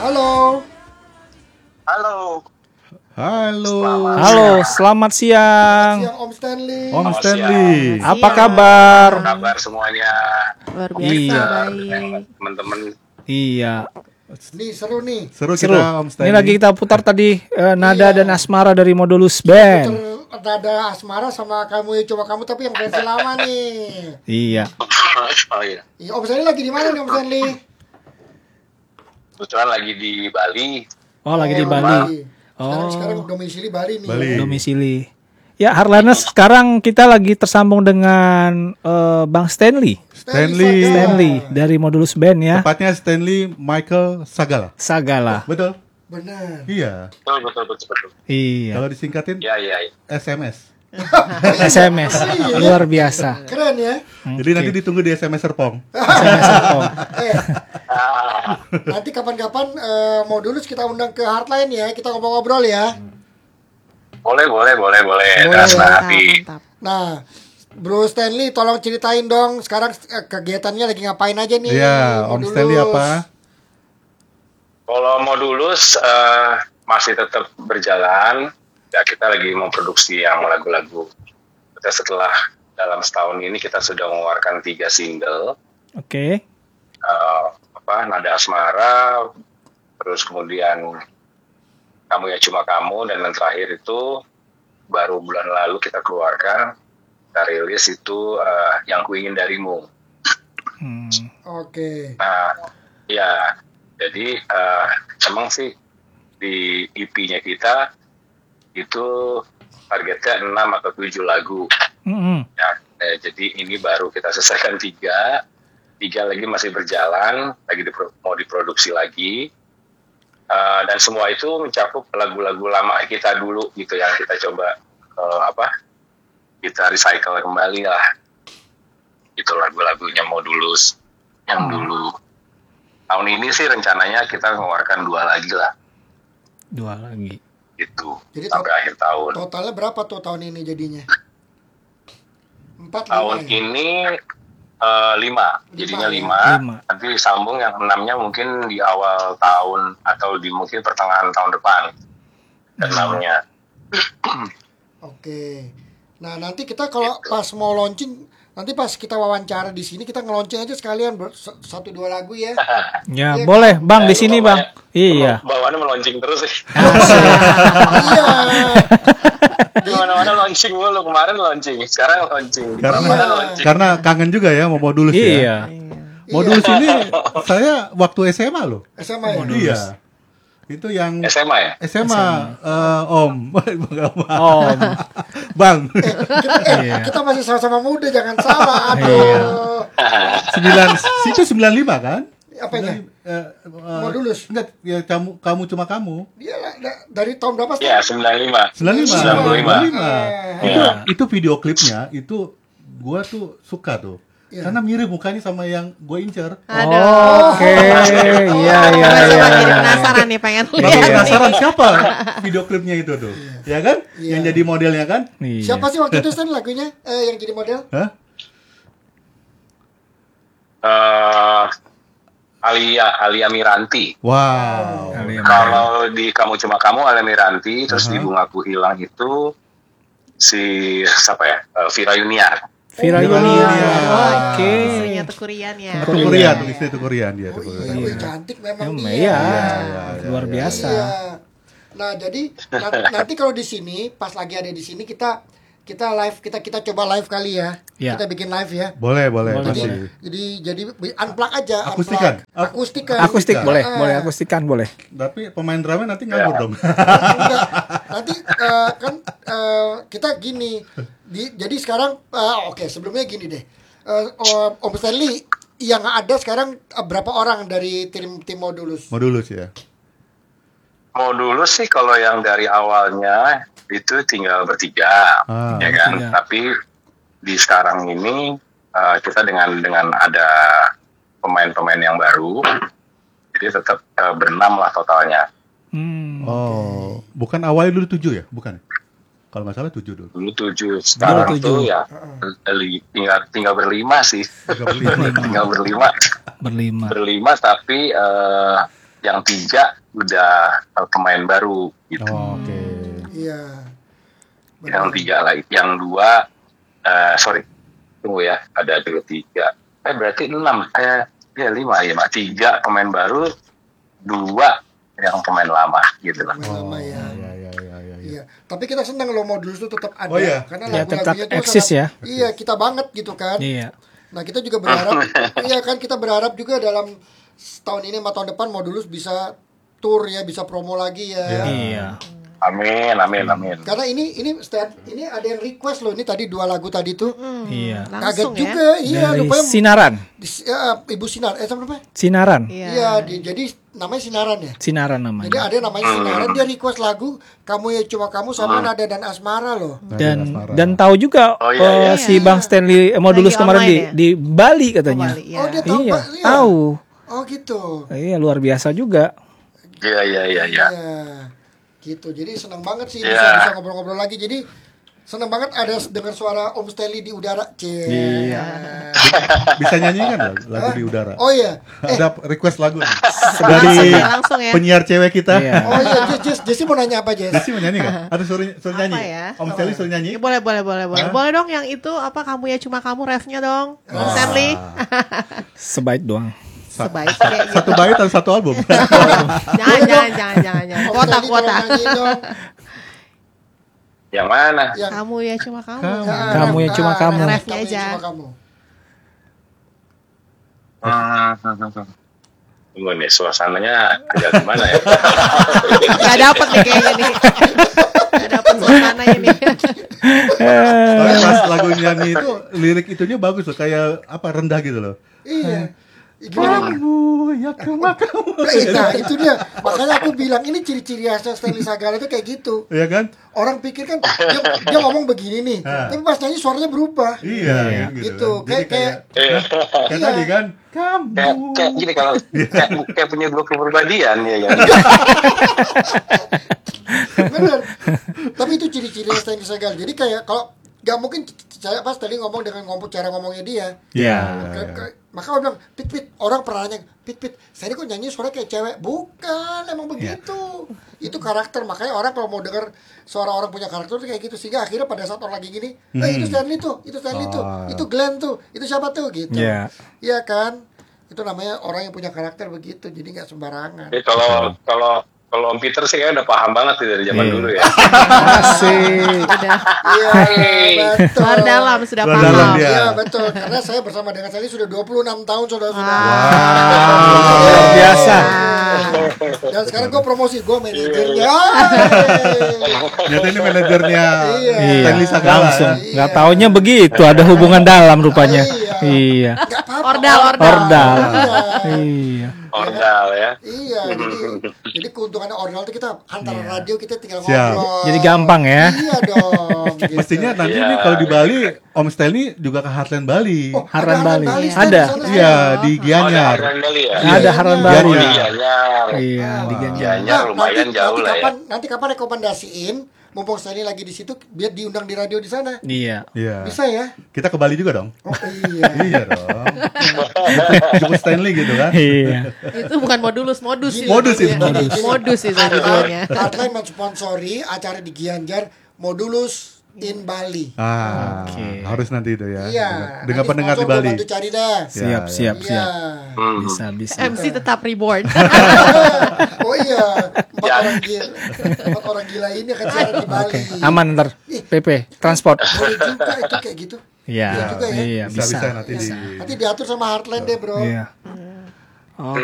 Halo. Halo. Halo. Halo, selamat siang. Siang Om Stanley. Om Selamat Stanley. siang. Apa kabar? Apa kabar semuanya? Luar biasa Iya. baik. Teman-teman. Iya, Nih seru nih. Seru seru. kita Om Stanley. Ini lagi kita putar tadi Nada Iya. dan Asmara dari Modulus Band. Ada Asmara sama kamu ya coba kamu tapi yang versi lama nih. Iya. Oh iya. Iya, Om Stanley lagi di mana nih Om Stanley? Kebetulan lagi di Bali. Oh, lagi di Oh, Bali. Sekarang domisili Bali nih. Bali. Domisili. Ya, Harlanes, sekarang kita lagi tersambung dengan Bang Stanley. Stanley. Stanley dari Modulus Band ya. Tepatnya Stanley Michael Sagala. Sagala. Betul? Benar. Iya. Betul. Iya. Kalau disingkatin Ya. SMS. SMS. Luar biasa. Keren ya. Jadi nanti ditunggu di SMS Serpong. SMS Serpong. Nanti kapan-kapan Modulus kita undang ke Hardline ya. Kita ngobrol-ngobrol ya. Boleh. Boleh. Dasar Mantap, hati. mantap. Nah, Bro Stanley tolong ceritain dong sekarang kegiatannya lagi ngapain aja nih? Iya, Om Modulus? Stanley apa? Kalau Modulus masih tetap berjalan. Ya, kita lagi memproduksi yang lagu-lagu. Kita setelah dalam setahun ini kita sudah mengeluarkan 3 single. Oke. Nada Asmara, terus kemudian Kamu Ya Cuma Kamu, dan yang terakhir itu baru bulan lalu kita keluarkan, kita rilis itu Yang Kuingin Darimu. Oke. Nah, ya, jadi emang sih di EP-nya kita itu targetnya 6 atau 7 lagu. Ya, jadi ini baru kita selesaikan 3 lagi masih berjalan, lagi mau diproduksi lagi, dan semua itu mencakup lagu-lagu lama kita dulu gitu yang kita coba kita recycle kembali lah, itu lagu-lagunya Modulus yang dulu. Tahun ini sih rencananya kita mengeluarkan 2 lagi lah, 2 lagi. gitu. Jadi sampai akhir tahun. Totalnya berapa tuh tahun ini jadinya? 4, 5 Tahun ya? ini 5, jadinya 5. Lima. Nanti sambung yang 6-nya mungkin di awal tahun atau di mungkin pertengahan tahun depan. 6-nya. Oke. Nah, nanti kita kalau pas mau launching, nanti pas kita wawancara di sini kita nge-launching aja sekalian 1-2 lagu ya. Ya, Iya, boleh, Bang, di sini, Bang. Iya. Bawaannya meluncing terus sih. Iya. Di mana-mana launching mulu. Kemarin launching, sekarang launching. Kemana-mana launching. Karena kangen juga ya mau Modulus ya. Iya. Modulus ini saya waktu SMA loh. SMA ya? Iya. Itu yang SMA ya? SMA, Om. Om. Bang. Kita masih sama-sama muda, jangan salah. Iya. Aduh. 9 itu 95 kan? Apanya? Modulus. Enggak, ya kamu cuma kamu. Dia dari tahun berapa sih? Ya, 95. 95. 95. Iya. Itu video klipnya itu gua tuh suka tuh. Iya. Karena mirip mukanya sama yang gue incer. Aduh. Oke. Iya. Coba jadi penasaran nih, pengen Bapak lihat nih. penasaran siapa video klipnya itu tuh? Ya kan? Iya. Yang jadi modelnya kan? Iya. Siapa sih waktu itu Stan lagunya yang jadi model? Hah? Alia Miranti. Wow. Kalau di Kamu Cuma Kamu Alia Miranti, terus di Bungaku Hilang itu si siapa ya? Vira Yuniar. Vira Vira Yuniar. Yuniar. Oke. Istrinya Tekurian ya. Itu Korean, tulisnya itu Korean dia tuh. Wih, cantik memang dia. Iya. Iya. Luar biasa. Iya. Nah, jadi nanti kalau di sini pas lagi ada di sini kita live, kita coba live kali ya. Iya. Kita bikin live ya. Boleh, boleh. Boleh, pasti. boleh. Jadi unplug aja. Akustikan. Akustikan. Akustik boleh, Ah. boleh akustikan boleh. Tapi pemain drumnya nanti nganggur dong. Enggak. Nanti kan kita gini. Jadi sekarang oke, sebelumnya gini deh. Om Stanley yang ada sekarang berapa orang dari tim Modulus? Modulus ya. Modulus sih kalau yang dari awalnya itu tinggal bertiga, ya kan. bertiga. Tapi di sekarang ini kita dengan ada pemain-pemain yang baru, jadi tetap berenam lah totalnya. Oh, bukan awalnya dulu 7 ya? Bukan. Kalau nggak salah 7 dulu. Dulu 7, sekarang Dulu 7. tuh ya tinggal berlima sih. Tinggal berlima. Berlima. Berlima tapi yang 3 udah pemain baru gitu. Oh, oke. Iya. Yang 3 lagi, yang 2 tunggu ya, ada dulu 3. Berarti 6. 5 ya, 3 pemain baru, 2 yang pemain lama gitu lah. Pemain lama ya. Iya. Iya, tapi kita senang loh Modulus itu tetap ada, Oh, iya. karena Ya, tetap lagu-lagunya tuh eksis sangat- ya. Iya, kita banget gitu kan. Iya. Nah, kita juga berharap, iya kan, kita berharap juga dalam tahun ini sama tahun depan Modulus bisa tour ya, bisa promo lagi ya. Iya. Amin. Karena ini Stan, ini ada yang request loh, ini tadi 2 lagu tadi tuh. Iya. Kaget Langsung ya. juga, iya, Dari rupanya Sinaran. Ibu Sinar, siapa namanya? Sinaran. Iya. Iya, jadi namanya Sinaran ya. Sinaran Jadi namanya. ada namanya Sinaran, dia request lagu Kamu Ya Cuma Kamu sama Nada dan Asmara loh. Dan tahu juga Oh, iya. si Bang Stanley Modulus Lagi kemarin online ya? di Bali katanya. Bali, Oh, iya. dia tahu Iya, Pak? Iya. tahu. Oh gitu. Iya, luar biasa juga. Iya. Iya. Gitu. Jadi senang banget sih Iya. bisa ngobrol-ngobrol lagi. Jadi senang banget ada dengar suara Om Stanley di udara. Iya. Bisa nyanyi kan lagu di udara? Oh iya. Ada request lagu nih. Langsung dari ya, langsung ya. penyiar cewek kita. Iya. Oh iya, Jess mau nanya apa, Jess? Desi mau nyanyi nggak? Atau suruh nyanyi? Apa ya? Om Stanley suruh nyanyi? Ya, boleh. Hah? Boleh dong yang itu apa Kamu Ya Cuma Kamu refnya dong. Stanley. Sebaik doang. Sebaik kayak gitu. Satu bait atau satu album? Jangan. Om Stanley Kuota. tolong nyanyiin dong. Yang mana? Yang Kamu Ya Cuma Kamu. Kamu Ya Cuma Kamu. Refnya Kamu Ya aja. Cuma Kamu. Tunggu nih, suasananya agak gimana ya? Gak dapet nih kayaknya nih. Gak dapet suasana ini. Tapi pas lagu nyanyi itu lirik itunya bagus loh, kayak apa rendah gitu loh. Iya. Gimana? Kamu ya cuma kamu. Nah, itu dia. Makanya aku bilang ini ciri-ciri khasnya Stanley Sagala itu kayak gitu. Iya kan? Orang pikir kan dia ngomong begini nih, tapi pas nyanyi suaranya berubah. Iya, Gitu. Jadi Kayak kayak Iya. tadi kan, kamu. Kayak gini kalau kayak punya 2 kepribadian ya kan. bener. Tapi itu ciri-ciri Stanley Sagala. Jadi kayak kalau nggak mungkin saya pas tadi ngomong dengan cara ngomongnya dia. Iya. Maka orang bilang, Pit, orang pernah nanya, Pit, saya kok nyanyi suara kayak cewek? Bukan, emang begitu. Itu karakter, makanya orang kalau mau denger suara orang punya karakter itu kayak gitu. Sehingga akhirnya pada saat orang lagi gini, itu Stanley tuh, itu Stanley tuh, itu Glenn tuh, itu siapa tuh, gitu. Iya. Iya kan? Itu namanya orang yang punya karakter begitu, jadi nggak sembarangan. Jadi kalau Om Peter sih kayaknya udah paham banget sih dari zaman dulu ya. Asik. Udah. Iya, betul. Luar dalam sudah Luar dalam paham. dia. Iya, betul. Karena saya bersama dengan Stanley sudah 26 tahun, saudara-saudara. Luar biasa. Dan sekarang gue promosi, gue manajernya. Ternyata ini manajernya Iya. Stanley Sagala. Langsung. Ya. Nggak taunya begitu. Ada hubungan dalam rupanya. Iya. Gak apa-apa. Ordal. Iya. Iya. Ordal ya. Iya, jadi keuntungannya Ordal itu kita antara radio kita tinggal Siap. ngobrol. Jadi gampang ya. Iya dong. Gitu. Mestinya nanti Iya. nih kalau di Bali, Om Stanley juga ke Heartland Bali. Oh, Harlan ada Bali. Stand Ada. di sana, Iya, sana. di Oh, ada Gianyar. Harlan Bali ya. Ada Harlan Iya, Bali. Oh, di Gianyar. Iya, di Gianyar. Gianyar lumayan jauh lah ya. Nanti kapan rekomendasiin, mumpung Stanley lagi di situ, biar diundang di radio di sana. Iya. Iya. Bisa ya? Kita ke Bali juga dong. Oh iya. Iya dong. Jemput Stanley gitu kan. Iya. Itu bukan modus sih. Modus itu, modus. Modus itu judulnya. Hardline mensponsori acara di Gianyar Modulus in Bali. Oke. Harus nanti itu ya. Iya. Dengan Nanti pendengar di sponsor gua Bali. bantu cari deh. Ya, Siap. Iya. Bisa. MC tetap reborn. Oh iya, empat orang gila ini akan siaran di Bali. Oke. Aman ntar. PP transport. Boleh juga itu kayak gitu. Iya. Iya juga ya. Iya, Bisa bisa. nanti di Nanti diatur sama Heartland deh bro. Iya. Oh.